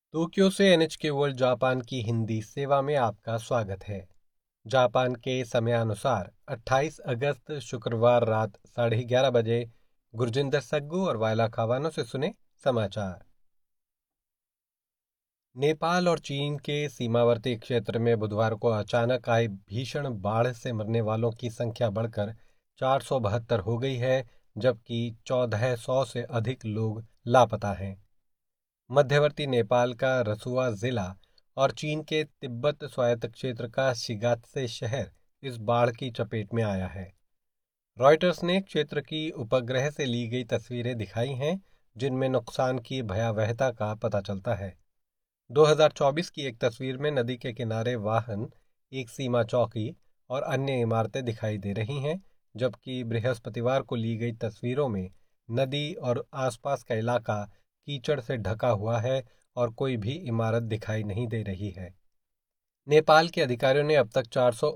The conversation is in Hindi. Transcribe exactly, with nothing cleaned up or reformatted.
टोक्यो से एनएचके वर्ल्ड जापान की हिंदी सेवा में आपका स्वागत है। जापान के समयानुसार अट्ठाईस अगस्त शुक्रवार रात साढ़े ग्यारह बजे गुरजिंदर सग्गू और वायला खावानो से सुने समाचार। नेपाल और चीन के सीमावर्ती क्षेत्र में बुधवार को अचानक आई भीषण बाढ़ से मरने वालों की संख्या बढ़कर चार सौ बहत्तर हो गई है, जबकि चौदह सौ से अधिक लोग लापता हैं। मध्यवर्ती नेपाल का रसुआ जिला और चीन के तिब्बत स्वायत्त क्षेत्र का शिगात्से शहर इस बाढ़ की चपेट में आया है। रॉयटर्स ने क्षेत्र की उपग्रह से ली गई तस्वीरें दिखाई हैं, जिनमें नुकसान की भयावहता का पता चलता है। दो हज़ार चौबीस की एक तस्वीर में नदी के किनारे वाहन, एक सीमा चौकी और अन्य इमारतें दिखाई दे रही हैं, जबकि बृहस्पतिवार को ली गई तस्वीरों में नदी और आसपास का इलाका कीचड़ से ढका हुआ है और कोई भी इमारत दिखाई नहीं दे रही है। नेपाल के अधिकारियों ने अब तक चार सौ